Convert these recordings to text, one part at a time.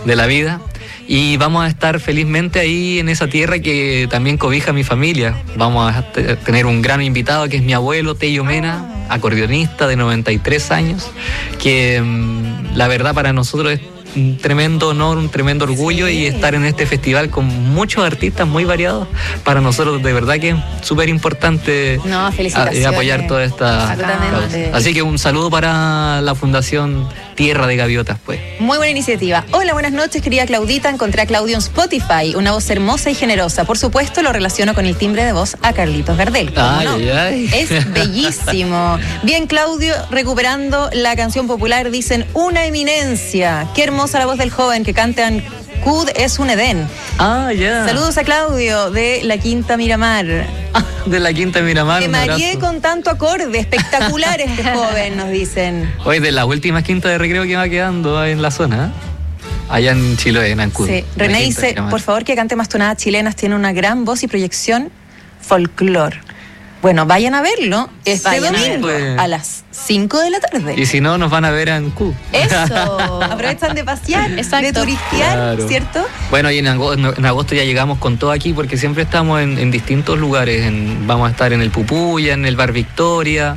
de la vida. Y vamos a estar felizmente ahí en esa tierra que también cobija a mi familia. Vamos a tener un gran invitado que es mi abuelo, Tello Mena, acordeonista de 93 años, que la verdad para nosotros es un tremendo honor, un tremendo orgullo, y estar en este festival con muchos artistas muy variados, para nosotros de verdad que es súper importante apoyar toda esta causa. Así que un saludo para la Fundación Tierra de Gaviotas, pues. Muy buena iniciativa. Hola, buenas noches, querida Claudita. Encontré a Claudio en Spotify, una voz hermosa y generosa. Por supuesto, lo relaciono con el timbre de voz a Carlitos Gardel. Ay. Es bellísimo. Bien, Claudio, recuperando la canción popular, dicen una eminencia. Qué hermosa la voz del joven que canta en Cud es un Edén. Saludos a Claudio de la Quinta Miramar. De la Quinta Miramar. Me mareé con tanto acorde, espectacular este joven, nos dicen. Hoy de las últimas quintas de recreo que va quedando en la zona, allá en Chiloé, en Ancud. Sí. René dice, por favor, que cante más tonadas chilenas, tiene una gran voz y proyección folclor. Bueno, vayan a verlo este domingo a las 5 de la tarde. Y si no, nos van a ver en Q. Eso. Aprovechan de pasear, de turistear, ¿cierto? Bueno, y en agosto ya llegamos con todo aquí, porque siempre estamos en distintos lugares. Vamos a estar en el Pupuya, en el Bar Victoria,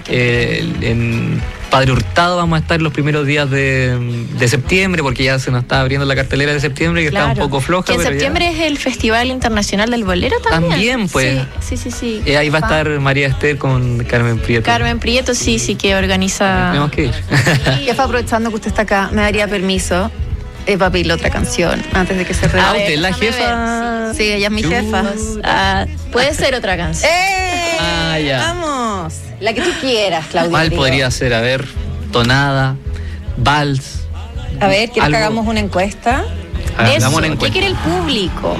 en Padre Hurtado vamos a estar los primeros días de septiembre, porque ya se nos está abriendo la cartelera de septiembre, que está un poco floja. Que en septiembre es el Festival Internacional del Bolero también. También, pues. Sí. Ahí va a estar María Esther con Carmen Prieto. Carmen Prieto, sí, que organiza. Tenemos que ir. Jefa, aprovechando que usted está acá, ¿me daría permiso para pedirle otra canción antes de que se redacte? ¿Usted es la jefa? Sí, ella es mi jefa. Puede ser otra canción. Ya. Vamos. La que tú quieras, Claudia. ¿Cuál podría ser? A ver, tonada, vals. A ver, ¿quieres que hagamos una encuesta? Hagamos una encuesta. ¿Qué quiere el público?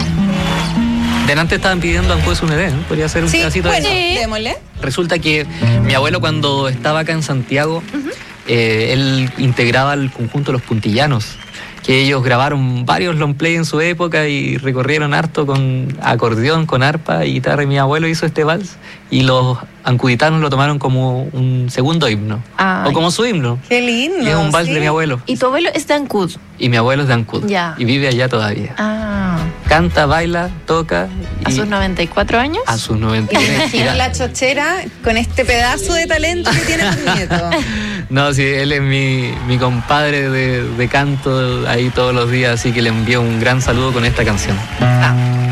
Delante estaban pidiendo Ancud es un Edén. Podría ser un pedacito de eso. Démosle. Resulta que mi abuelo, cuando estaba acá en Santiago, él integraba el conjunto Los Puntillanos, que ellos grabaron varios long play en su época y recorrieron harto con acordeón, con arpa y guitarra, y mi abuelo hizo este vals y los ancuditanos lo tomaron como un segundo himno. O como su himno. Qué lindo. Y es un vals de mi abuelo. ¿Y tu abuelo es de Ancud? Y mi abuelo es de Ancud. Y vive allá todavía. Canta, baila, toca. ¿A sus 94 años? A sus 93. Mira la chochera con este pedazo de talento que tiene tu nieto. No, sí, él es mi compadre de canto ahí todos los días, así que le envío un gran saludo con esta canción.